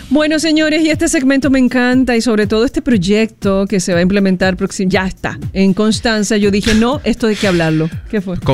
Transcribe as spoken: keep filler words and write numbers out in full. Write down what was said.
Bueno, señores, y este segmento me encanta y sobre todo este proyecto que se va a implementar próximo, ya está, en Constanza. Yo dije, no, esto hay que hablarlo. ¿Qué fue?